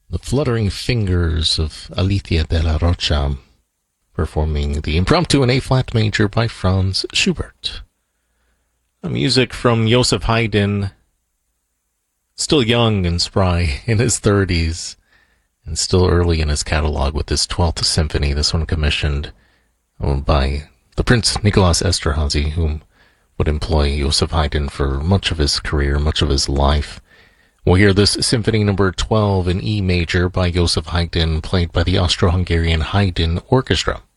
The Fluttering Fingers of Alicia de la Rocha, performing the Impromptu in A-flat major by Franz Schubert. Music from Joseph Haydn, still young and spry in his 30s, and still early in his catalog with his 12th Symphony, this one commissioned by the Prince Nicholas Esterhazy, whom would employ Joseph Haydn for much of his career, much of his life. We'll hear this Symphony number 12 in E major by Joseph Haydn, played by the Austro-Hungarian Haydn Orchestra.